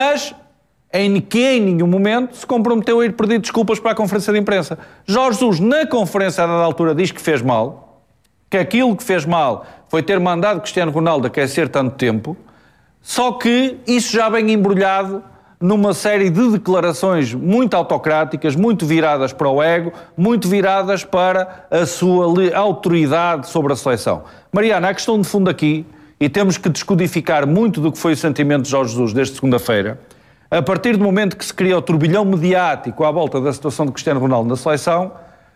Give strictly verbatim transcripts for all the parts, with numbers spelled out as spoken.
mas em que em nenhum momento se comprometeu a ir pedir desculpas para a conferência de imprensa. Jorge Jesus, na conferência, a dada altura, diz que fez mal, que aquilo que fez mal foi ter mandado Cristiano Ronaldo aquecer tanto tempo, só que isso já vem embrulhado numa série de declarações muito autocráticas, muito viradas para o ego, muito viradas para a sua autoridade sobre a seleção. Mariana, a questão de fundo aqui, e temos que descodificar muito do que foi o sentimento de Jorge Jesus desde segunda-feira, a partir do momento que se cria o turbilhão mediático à volta da situação de Cristiano Ronaldo na seleção,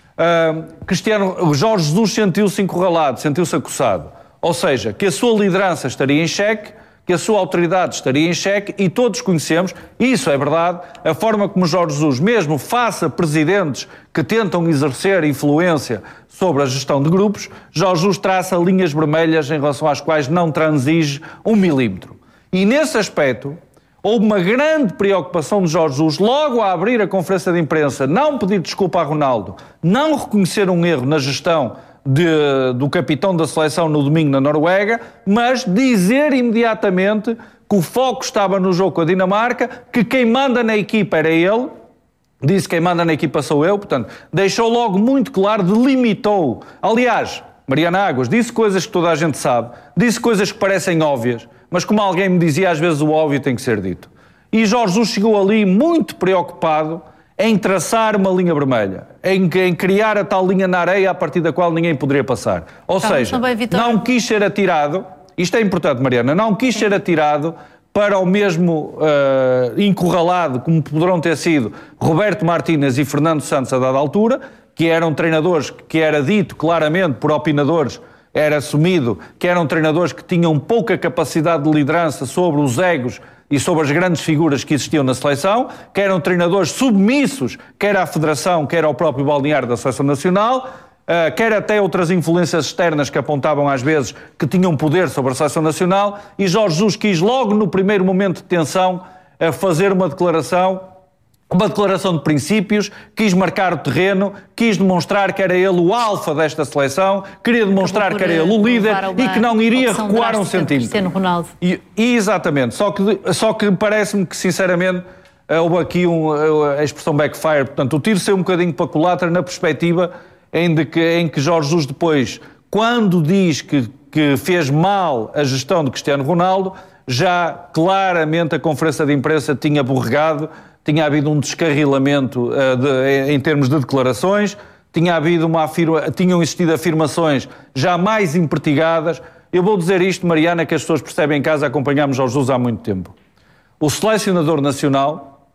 uh, Cristiano, Jorge Jesus sentiu-se encurralado, sentiu-se acossado. Ou seja, que a sua liderança estaria em xeque, que a sua autoridade estaria em xeque, e todos conhecemos, e isso é verdade, a forma como Jorge Jesus, mesmo face a presidentes que tentam exercer influência sobre a gestão de grupos, Jorge Jesus traça linhas vermelhas em relação às quais não transige um milímetro. E nesse aspecto, houve uma grande preocupação de Jorge Jesus, logo a abrir a conferência de imprensa, não pedir desculpa a Ronaldo, não reconhecer um erro na gestão De, do capitão da seleção no domingo na Noruega, mas dizer imediatamente que o foco estava no jogo com a Dinamarca, que quem manda na equipa era ele, disse que quem manda na equipa sou eu, portanto, deixou logo muito claro, delimitou. Aliás, Mariana Águas disse coisas que toda a gente sabe, disse coisas que parecem óbvias, mas como alguém me dizia, às vezes o óbvio tem que ser dito. E Jorge Jesus chegou ali muito preocupado em traçar uma linha vermelha, em, em criar a tal linha na areia a partir da qual ninguém poderia passar. Ou tá, seja, não quis ser atirado, isto é importante, Mariana, não quis Sim. ser atirado para o mesmo uh, encurralado como poderão ter sido Roberto Martínez e Fernando Santos a dada altura, que eram treinadores que era dito claramente por opinadores, era assumido que eram treinadores que tinham pouca capacidade de liderança sobre os egos e sobre as grandes figuras que existiam na seleção, que eram treinadores submissos, quer à Federação, quer ao próprio balneário da Seleção Nacional, uh, quer até outras influências externas que apontavam às vezes que tinham poder sobre a Seleção Nacional, e Jorge Jesus quis logo no primeiro momento de tensão uh, fazer uma declaração, uma declaração de princípios, quis marcar o terreno, quis demonstrar que era ele o alfa desta seleção, queria demonstrar que era ele o líder e que não iria recuar um centímetro. Cristiano Ronaldo. E, e exatamente, só que, só que parece-me que sinceramente houve aqui um, a expressão backfire, portanto o tiro saiu um bocadinho para a culatra na perspectiva em, de que, em que Jorge Jesus depois, quando diz que, que fez mal a gestão de Cristiano Ronaldo, já claramente a conferência de imprensa tinha borregado, tinha havido um descarrilamento uh, de, em termos de declarações, tinha havido uma afirma, tinham existido afirmações já mais impertigadas. Eu vou dizer isto, Mariana, que as pessoas percebem em casa, acompanhámos Jorge Jesus há muito tempo. O selecionador nacional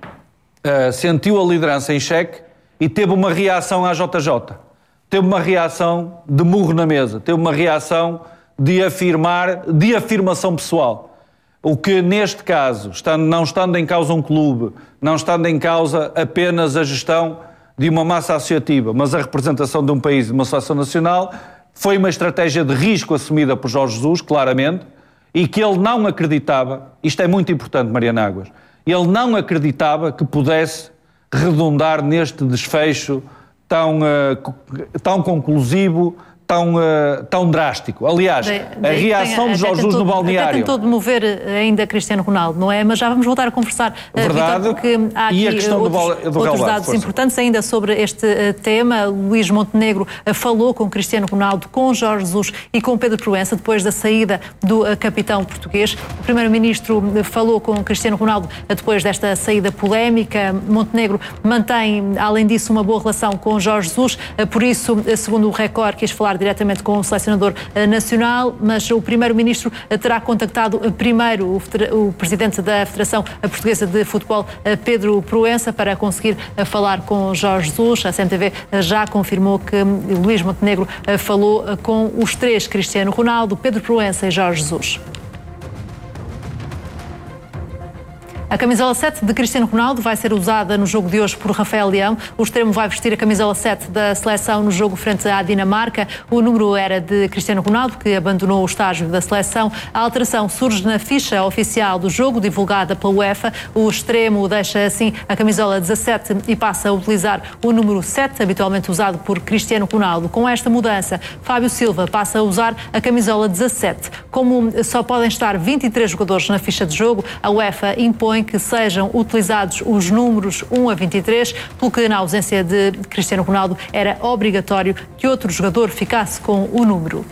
uh, sentiu a liderança em xeque e teve uma reação à J J. Teve uma reação de murro na mesa, teve uma reação de afirmar, de afirmação pessoal. O que, neste caso, estando, não estando em causa um clube, não estando em causa apenas a gestão de uma massa associativa, mas a representação de um país, de uma seleção nacional, foi uma estratégia de risco assumida por Jorge Jesus, claramente, e que ele não acreditava, isto é muito importante, Mariana Águas, ele não acreditava que pudesse redundar neste desfecho tão, uh, tão conclusivo, Tão, uh, tão drástico. Aliás, de, de, a reação tem, de Jorge Jesus no balneário... Até tentou demover ainda Cristiano Ronaldo, não é? Mas já vamos voltar a conversar, Verdade, Vítor, porque há aqui e a questão outros, do, do outros Galvão, dados força. importantes importantes ainda sobre este uh, tema. Luís Montenegro uh, falou com Cristiano Ronaldo, com Jorge Jesus e com Pedro Proença, depois da saída do uh, capitão português. O primeiro-ministro uh, falou com Cristiano Ronaldo uh, depois desta saída polémica. Montenegro mantém, além disso, uma boa relação com Jorge Jesus, uh, por isso, uh, segundo o Record, quis falar diretamente com o selecionador nacional, mas o primeiro-ministro terá contactado primeiro o, o presidente da Federação Portuguesa de Futebol, Pedro Proença, para conseguir falar com Jorge Jesus. A C M T V já confirmou que Luís Montenegro falou com os três, Cristiano Ronaldo, Pedro Proença e Jorge Jesus. A camisola sete de Cristiano Ronaldo vai ser usada no jogo de hoje por Rafael Leão. O extremo vai vestir a camisola sete da seleção no jogo frente à Dinamarca. O número era de Cristiano Ronaldo, que abandonou o estágio da seleção. A alteração surge na ficha oficial do jogo, divulgada pela UEFA. O extremo deixa assim a camisola dezassete e passa a utilizar o número sete, habitualmente usado por Cristiano Ronaldo. Com esta mudança, Fábio Silva passa a usar a camisola dezassete. Como só podem estar vinte e três jogadores na ficha de jogo, a UEFA impõe em que sejam utilizados os números um a vinte e três, pelo que na ausência de Cristiano Ronaldo era obrigatório que outro jogador ficasse com o número.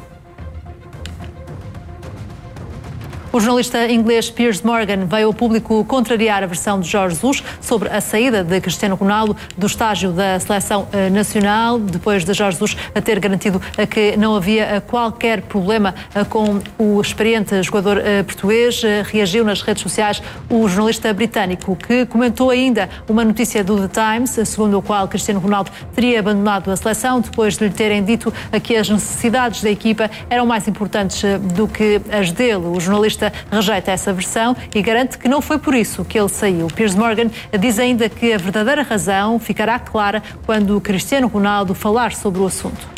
O jornalista inglês Piers Morgan veio ao público contrariar a versão de Jorge Jesus sobre a saída de Cristiano Ronaldo do estágio da seleção nacional, depois de Jorge Jesus a ter garantido que não havia qualquer problema com o experiente jogador português. Reagiu nas redes sociais o jornalista britânico, que comentou ainda uma notícia do The Times, segundo a qual Cristiano Ronaldo teria abandonado a seleção depois de lhe terem dito que as necessidades da equipa eram mais importantes do que as dele. O jornalista rejeita essa versão e garante que não foi por isso que ele saiu. Piers Morgan diz ainda que a verdadeira razão ficará clara quando Cristiano Ronaldo falar sobre o assunto.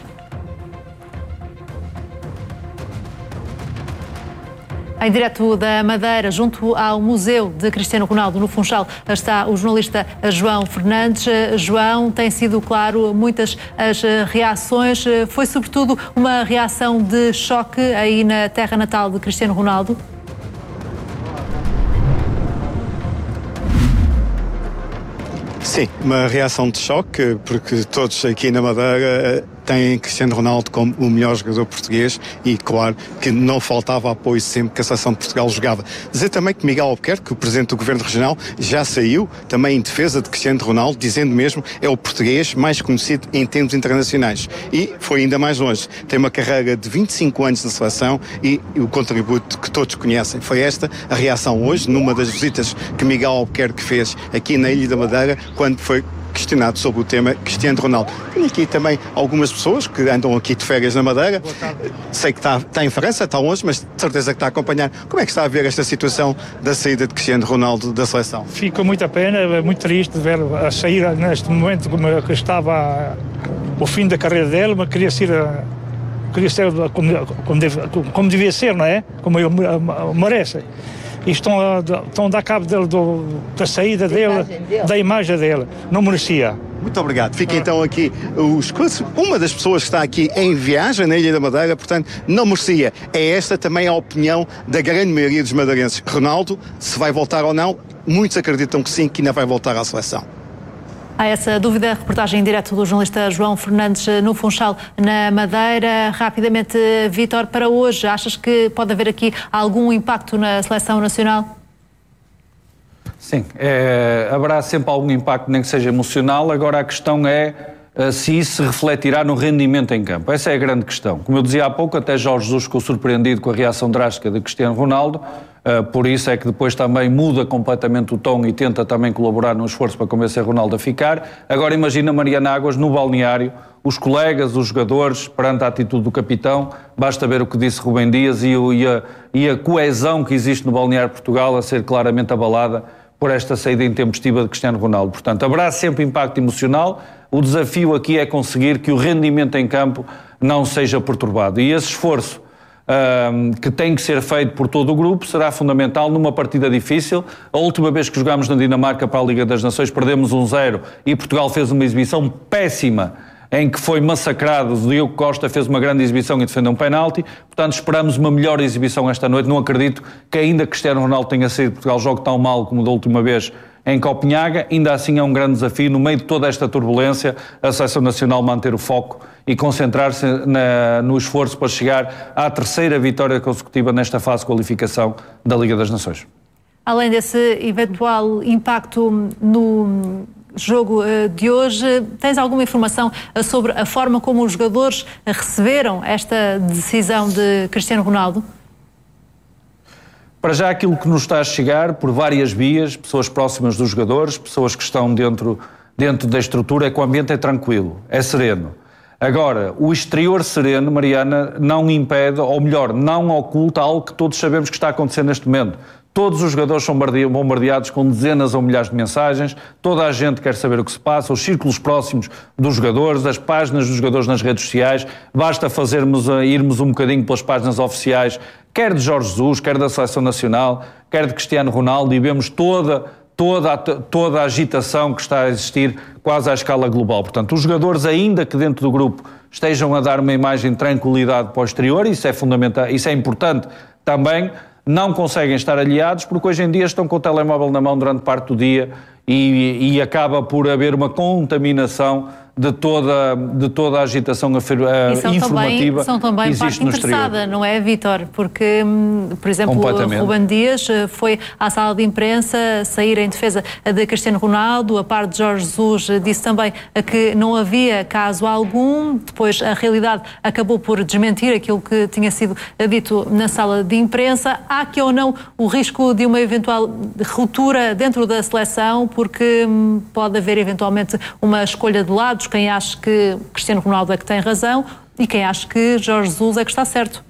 Em direto da Madeira, junto ao Museu de Cristiano Ronaldo, no Funchal, está o jornalista João Fernandes. João, tem sido, claro, muitas as reações. Foi, sobretudo, uma reação de choque aí na terra natal de Cristiano Ronaldo? Sim, uma reação de choque, porque todos aqui na Madeira têm Cristiano Ronaldo como o melhor jogador português e, claro, que não faltava apoio sempre que a seleção de Portugal jogava. Dizer também que Miguel Albuquerque, o presidente do Governo Regional, já saiu também em defesa de Cristiano Ronaldo, dizendo mesmo é o português mais conhecido em termos internacionais. E foi ainda mais longe. Tem uma carreira de vinte e cinco anos na seleção e o contributo que todos conhecem. Foi esta a reação hoje, numa das visitas que Miguel Albuquerque fez aqui na Ilha da Madeira, quando foi questionado sobre o tema Cristiano Ronaldo. Tenho aqui também algumas pessoas que andam aqui de férias na Madeira. Sei que está, está em França, está longe, mas de certeza que está a acompanhar. Como é que está a ver esta situação da saída de Cristiano Ronaldo da seleção? Fico muita pena, muito triste de ver a saída neste momento como que estava o fim da carreira dele, mas queria ser, queria ser como, como, deve, como devia ser, não é? Como ele merece. E estão a, estão a dar cabo dele, do, da saída da dele, dele, da imagem dele. Não merecia. Muito obrigado. Fica então aqui os, uma das pessoas que está aqui em viagem na Ilha da Madeira, portanto, não merecia. É esta também a opinião da grande maioria dos madeirenses. Ronaldo, se vai voltar ou não, muitos acreditam que sim, que ainda vai voltar à seleção. Há essa dúvida, a reportagem em direto do jornalista João Fernandes no Funchal, na Madeira. Rapidamente, Vítor, para hoje, achas que pode haver aqui algum impacto na seleção nacional? Sim, é, haverá sempre algum impacto, nem que seja emocional. Agora a questão é uh, se isso se refletirá no rendimento em campo. Essa é a grande questão. Como eu dizia há pouco, até Jorge Jesus ficou surpreendido com a reação drástica de Cristiano Ronaldo. Uh, por isso é que depois também muda completamente o tom e tenta também colaborar no esforço para convencer Ronaldo a ficar. Agora imagina Mariana Águas no balneário, os colegas, os jogadores, perante a atitude do capitão, basta ver o que disse Rubem Dias e, e, a, e a coesão que existe no balneário de Portugal a ser claramente abalada por esta saída intempestiva de Cristiano Ronaldo. Portanto, haverá sempre impacto emocional. O desafio aqui é conseguir que o rendimento em campo não seja perturbado. E esse esforço Um, que tem que ser feito por todo o grupo, será fundamental numa partida difícil. A última vez que jogámos na Dinamarca para a Liga das Nações perdemos um zero e Portugal fez uma exibição péssima em que foi massacrado. O Diogo Costa fez uma grande exibição e defendeu um penalti. Portanto, esperamos uma melhor exibição esta noite. Não acredito que ainda Cristiano Ronaldo tenha saído de Portugal jogue tão mal como da última vez em Copenhaga. Ainda assim é um grande desafio, no meio de toda esta turbulência, a Seleção Nacional manter o foco e concentrar-se na, no esforço para chegar à terceira vitória consecutiva nesta fase de qualificação da Liga das Nações. Além desse eventual impacto no jogo de hoje, tens alguma informação sobre a forma como os jogadores receberam esta decisão de Cristiano Ronaldo? Para já aquilo que nos está a chegar por várias vias, pessoas próximas dos jogadores, pessoas que estão dentro, dentro da estrutura, é que o ambiente é tranquilo, é sereno. Agora, o exterior sereno, Mariana, não impede, ou melhor, não oculta algo que todos sabemos que está a acontecer neste momento. Todos os jogadores são bombardeados com dezenas ou milhares de mensagens, toda a gente quer saber o que se passa, os círculos próximos dos jogadores, as páginas dos jogadores nas redes sociais, basta fazermos, irmos um bocadinho pelas páginas oficiais, quer de Jorge Jesus, quer da Seleção Nacional, quer de Cristiano Ronaldo, e vemos toda, toda, toda a agitação que está a existir quase à escala global. Portanto, os jogadores, ainda que dentro do grupo estejam a dar uma imagem de tranquilidade para o exterior, isso é fundamental, isso é importante também, não conseguem estar aliados porque hoje em dia estão com o telemóvel na mão durante parte do dia e, e acaba por haver uma contaminação de toda, de toda a agitação uh, são informativa também, são também que existe parte no interessada, exterior. não é, Vítor? Porque, por exemplo, Ruben Dias foi à sala de imprensa sair em defesa de Cristiano Ronaldo, a par de Jorge Jesus disse também que não havia caso algum, depois a realidade acabou por desmentir aquilo que tinha sido dito na sala de imprensa. Há aqui ou não o risco de uma eventual ruptura dentro da seleção, porque pode haver eventualmente uma escolha de lados, quem acha que Cristiano Ronaldo é que tem razão e quem acha que Jorge Jesus é que está certo.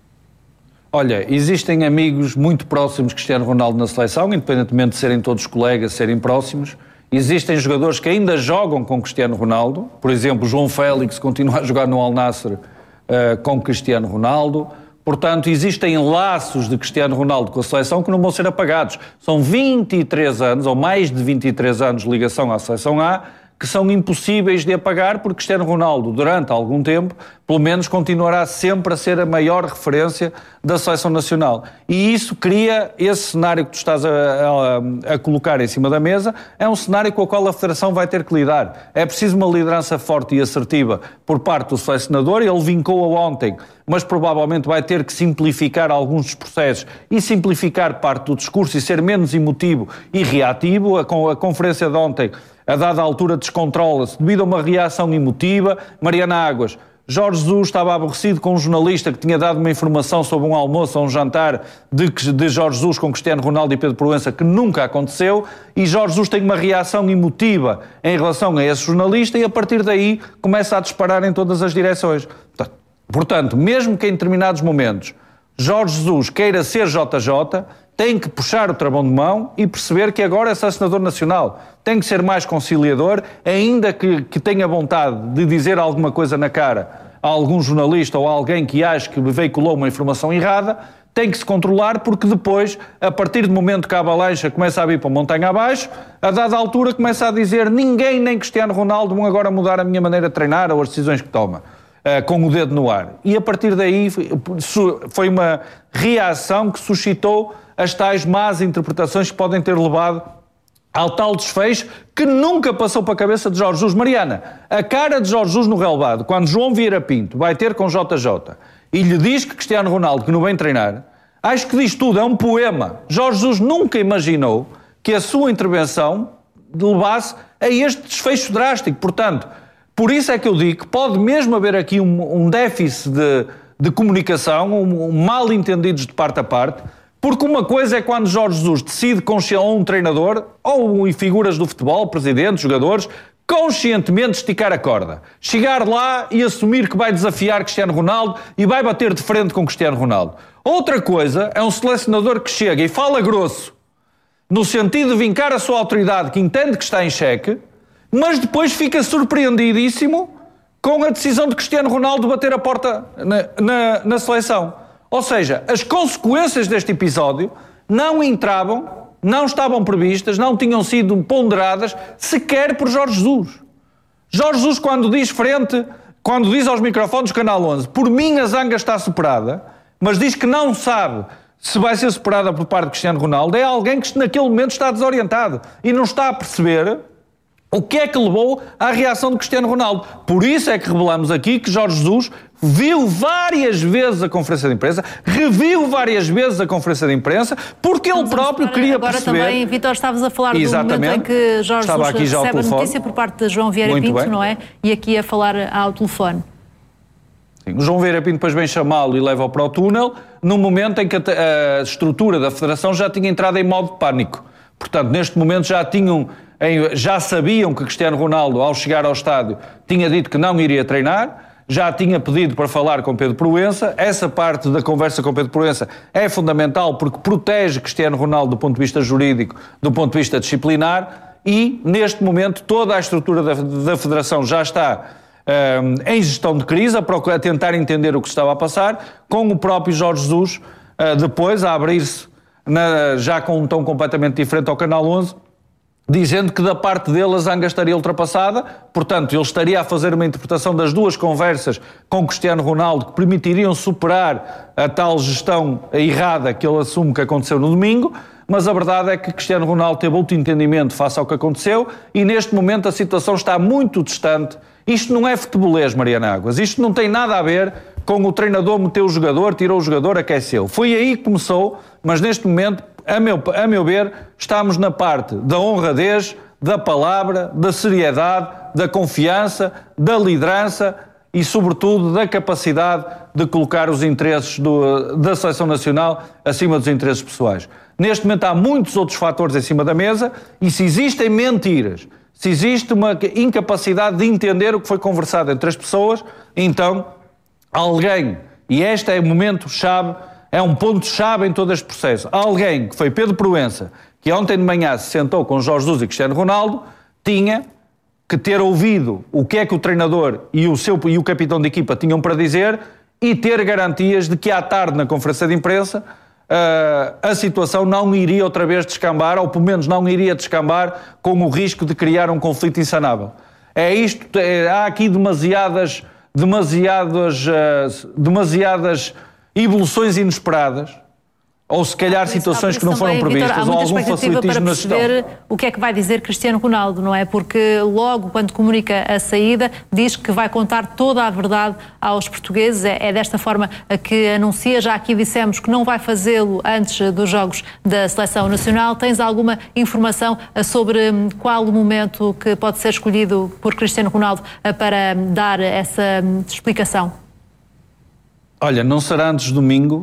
Olha, existem amigos muito próximos de Cristiano Ronaldo na seleção, independentemente de serem todos colegas, serem próximos. Existem jogadores que ainda jogam com Cristiano Ronaldo. Por exemplo, João Félix continua a jogar no Al Nassr uh, com Cristiano Ronaldo. Portanto, existem laços de Cristiano Ronaldo com a seleção que não vão ser apagados. São vinte e três anos, ou mais de vinte e três anos de ligação à seleção A, que são impossíveis de apagar, porque Cristiano Ronaldo, durante algum tempo, pelo menos continuará sempre a ser a maior referência da seleção nacional. E isso cria, esse cenário que tu estás a, a, a colocar em cima da mesa, é um cenário com o qual a Federação vai ter que lidar. É preciso uma liderança forte e assertiva por parte do selecionador, ele vincou-a ontem, mas provavelmente vai ter que simplificar alguns dos processos e simplificar parte do discurso e ser menos emotivo e reativo. A, a conferência de ontem, a dada altura, descontrola-se devido a uma reação emotiva. Mariana Águas, Jorge Jesus estava aborrecido com um jornalista que tinha dado uma informação sobre um almoço ou um jantar de, de Jorge Jesus com Cristiano Ronaldo e Pedro Proença que nunca aconteceu, e Jorge Jesus tem uma reação emotiva em relação a esse jornalista e a partir daí começa a disparar em todas as direções. Portanto, mesmo que em determinados momentos Jorge Jesus queira ser J J, tem que puxar o travão de mão e perceber que agora é selecionador nacional. Tem que ser mais conciliador, ainda que, que tenha vontade de dizer alguma coisa na cara a algum jornalista ou a alguém que acha que veiculou uma informação errada, tem que se controlar, porque depois, a partir do momento que a avalanche começa a vir para a montanha abaixo, a dada altura começa a dizer ninguém, nem Cristiano Ronaldo, vão agora mudar a minha maneira de treinar ou as decisões que toma. Uh, com o dedo no ar. E a partir daí foi uma reação que suscitou as tais más interpretações que podem ter levado ao tal desfecho que nunca passou para a cabeça de Jorge Jesus. Mariana, a cara de Jorge Jesus no relevado, quando João Vieira Pinto vai ter com J J e lhe diz que Cristiano Ronaldo que não vem treinar, acho que diz tudo, é um poema. Jorge Jesus nunca imaginou que a sua intervenção levasse a este desfecho drástico. Portanto, por isso é que eu digo que pode mesmo haver aqui um, um déficit de, de comunicação, um, um mal entendidos de parte a parte, porque uma coisa é quando Jorge Jesus decide, ou um treinador, ou figuras do futebol, presidentes, jogadores, conscientemente esticar a corda. Chegar lá e assumir que vai desafiar Cristiano Ronaldo e vai bater de frente com Cristiano Ronaldo. Outra coisa é um selecionador que chega e fala grosso, no sentido de vincar a sua autoridade, que entende que está em xeque, mas depois fica surpreendidíssimo com a decisão de Cristiano Ronaldo bater a porta na, na, na seleção. Ou seja, as consequências deste episódio não entravam, não estavam previstas, não tinham sido ponderadas sequer por Jorge Jesus. Jorge Jesus, quando diz frente, quando diz aos microfones do Canal onze, por mim a zanga está superada, mas diz que não sabe se vai ser superada por parte de Cristiano Ronaldo, é alguém que naquele momento está desorientado e não está a perceber o que é que levou à reação de Cristiano Ronaldo. Por isso é que revelamos aqui que Jorge Jesus viu várias vezes a conferência de imprensa, reviu várias vezes a conferência de imprensa, porque ele próprio queria agora perceber... Agora também, Vítor, estavas a falar Exatamente. do momento em que Jorge Estava Jesus aqui já recebe a telefone. notícia por parte de João Vieira Muito Pinto, bem. não é? E aqui a falar ao telefone. Sim, o João Vieira Pinto depois vem chamá-lo e leva-o para o túnel, no momento em que a, a estrutura da Federação já tinha entrado em modo de pânico. Portanto, neste momento já tinham... já sabiam que Cristiano Ronaldo, ao chegar ao estádio, tinha dito que não iria treinar, já tinha pedido para falar com Pedro Proença. Essa parte da conversa com Pedro Proença é fundamental porque protege Cristiano Ronaldo do ponto de vista jurídico, do ponto de vista disciplinar, e neste momento toda a estrutura da, da Federação já está um, em gestão de crise, a, procurar, a tentar entender o que estava a passar, com o próprio Jorge Jesus uh, depois a abrir-se na, já com um tom completamente diferente ao Canal onze, dizendo que da parte dele a zanga estaria ultrapassada, portanto ele estaria a fazer uma interpretação das duas conversas com Cristiano Ronaldo que permitiriam superar a tal gestão errada que ele assume que aconteceu no domingo, mas a verdade é que Cristiano Ronaldo teve outro entendimento face ao que aconteceu e neste momento a situação está muito distante. Isto não é futebolês, Mariana Águas, isto não tem nada a ver com o treinador meteu o jogador, tirou o jogador, aqueceu. Foi aí que começou, mas neste momento, a meu, a meu ver, estamos na parte da honradez, da palavra, da seriedade, da confiança, da liderança e, sobretudo, da capacidade de colocar os interesses do, da Seleção Nacional acima dos interesses pessoais. Neste momento há muitos outros fatores em cima da mesa e se existem mentiras, se existe uma incapacidade de entender o que foi conversado entre as pessoas, então alguém, e este é o momento-chave, é um ponto-chave em todo este processo, alguém que foi Pedro Proença, que ontem de manhã se sentou com Jorge Jesus e Cristiano Ronaldo, tinha que ter ouvido o que é que o treinador e o, seu, e o capitão de equipa tinham para dizer e ter garantias de que à tarde na conferência de imprensa uh, a situação não iria outra vez descambar, ou pelo menos não iria descambar com o risco de criar um conflito insanável. É isto, é, há aqui demasiadas... demasiadas, uh, demasiadas evoluções inesperadas, ou se calhar situações que não foram previstas, ou algum facilitismo na gestão. Para perceber o que é que vai dizer Cristiano Ronaldo, não é? Porque logo quando comunica a saída, diz que vai contar toda a verdade aos portugueses. É, é desta forma que anuncia. Já aqui dissemos que não vai fazê-lo antes dos jogos da Seleção Nacional. Tens alguma informação sobre qual o momento que pode ser escolhido por Cristiano Ronaldo para dar essa explicação? Olha, não será antes de domingo.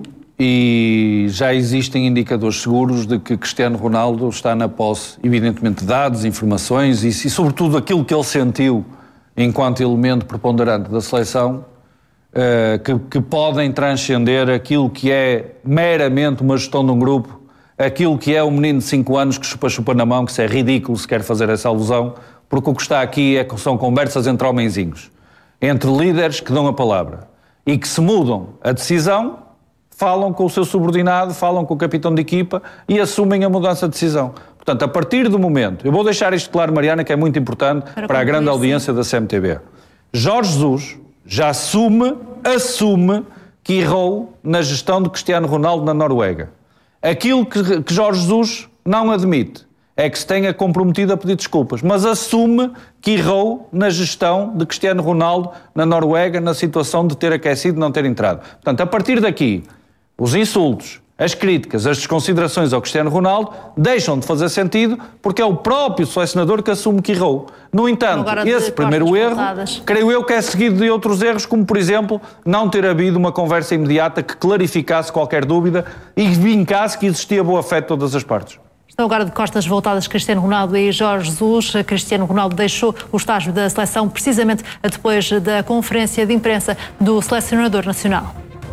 E já existem indicadores seguros de que Cristiano Ronaldo está na posse, evidentemente, de dados, informações e, e sobretudo, aquilo que ele sentiu enquanto elemento preponderante da seleção, uh, que, que podem transcender aquilo que é meramente uma gestão de um grupo, aquilo que é um menino de cinco anos que chupa-chupa na mão, que isso é ridículo se quer fazer essa alusão, porque o que está aqui é, são conversas entre homenzinhos, entre líderes que dão a palavra e que se mudam a decisão, falam com o seu subordinado, falam com o capitão de equipa e assumem a mudança de decisão. Portanto, a partir do momento... Eu vou deixar isto claro, Mariana, que é muito importante para, para a grande audiência da C M T V. Jorge Jesus já assume, assume que errou na gestão de Cristiano Ronaldo na Noruega. Aquilo que, que Jorge Jesus não admite é que se tenha comprometido a pedir desculpas, mas assume que errou na gestão de Cristiano Ronaldo na Noruega, na situação de ter aquecido e não ter entrado. Portanto, a partir daqui... Os insultos, as críticas, as desconsiderações ao Cristiano Ronaldo deixam de fazer sentido porque é o próprio selecionador que assume que errou. No entanto, esse primeiro erro, creio eu que é seguido de outros erros, como por exemplo, não ter havido uma conversa imediata que clarificasse qualquer dúvida e vincasse que existia boa-fé de todas as partes. Estão agora de costas voltadas Cristiano Ronaldo e Jorge Jesus. Cristiano Ronaldo deixou o estágio da seleção precisamente depois da conferência de imprensa do selecionador nacional.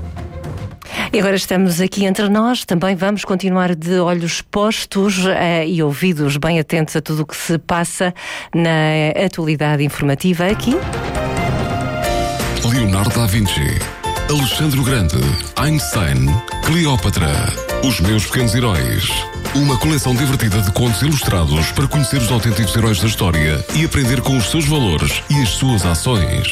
E agora estamos aqui entre nós, também vamos continuar de olhos postos eh, e ouvidos bem atentos a tudo o que se passa na atualidade informativa aqui. Leonardo da Vinci, Alexandre o Grande, Einstein, Cleópatra, Os Meus Pequenos Heróis. Uma coleção divertida de contos ilustrados para conhecer os autênticos heróis da história e aprender com os seus valores e as suas ações.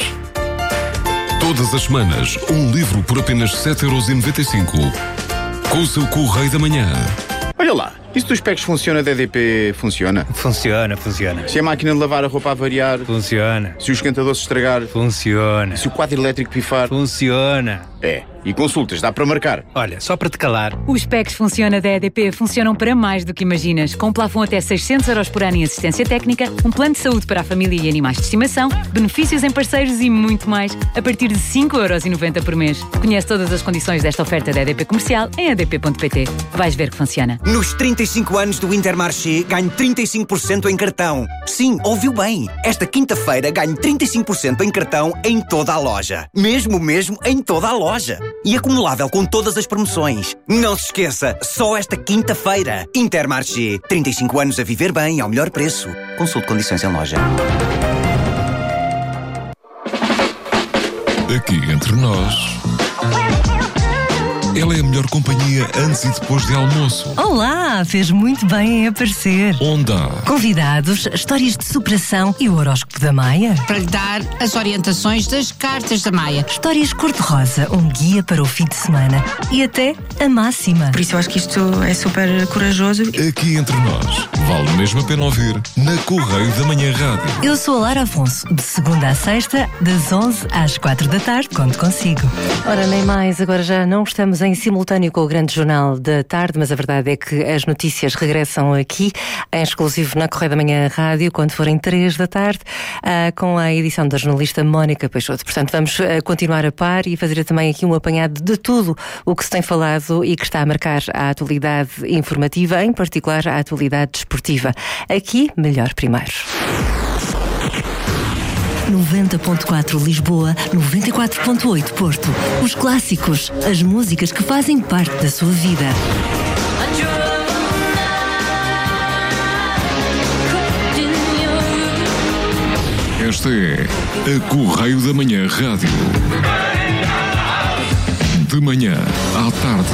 Todas as semanas, um livro por apenas sete euros e noventa e cinco. Com o seu Correio da Manhã. Olha lá, isso dos packs funciona, da E D P funciona? Funciona, funciona. Se a máquina de lavar a roupa a variar? Funciona. Se o esquentador se estragar? Funciona. Se o quadro elétrico pifar? Funciona. É, e consultas, dá para marcar? Olha, só para te calar. Os packs Funciona da E D P funcionam para mais do que imaginas. Com plafond até seiscentos euros por ano em assistência técnica, um plano de saúde para a família e animais de estimação, benefícios em parceiros e muito mais, a partir de cinco euros e noventa por mês. Conhece todas as condições desta oferta da E D P Comercial em a d p ponto p t. Vais ver que funciona. Nos trinta e cinco anos do Intermarché, ganho trinta e cinco por cento em cartão. Sim, ouviu bem. Esta quinta-feira ganho trinta e cinco por cento em cartão em toda a loja. Mesmo, mesmo, em toda a loja. E acumulável com todas as promoções. Não se esqueça, só esta quinta-feira. Intermarché, trinta e cinco anos a viver bem ao melhor preço. Consulte condições em loja. Aqui entre nós. Ela é a melhor companhia antes e depois de almoço. Olá, fez muito bem em aparecer. Onde há Convidados, histórias de superação e o horóscopo da Maia. Para lhe dar as orientações das cartas da Maia. Histórias cor-de-rosa, um guia para o fim de semana. E até a máxima. Por isso eu acho que isto é super corajoso. Aqui entre nós, vale mesmo a pena ouvir na Correio da Manhã Rádio. Eu sou a Lara Afonso, de segunda à sexta, das onze às quatro da tarde, conto consigo. Ora, nem mais, agora já não estamos em simultâneo com o Grande Jornal da Tarde, mas a verdade é que as notícias regressam aqui, em exclusivo na Correio da Manhã Rádio, quando forem três da tarde, uh, com a edição da jornalista Mónica Peixoto. Portanto, vamos uh, continuar a par e fazer também aqui um apanhado de tudo o que se tem falado e que está a marcar a atualidade informativa, em particular a atualidade desportiva. Aqui, melhor primeiro. noventa ponto quatro Lisboa, noventa e quatro ponto oito Porto. Os clássicos, as músicas que fazem parte da sua vida. Esta é a Correio da Manhã Rádio. De manhã à tarde.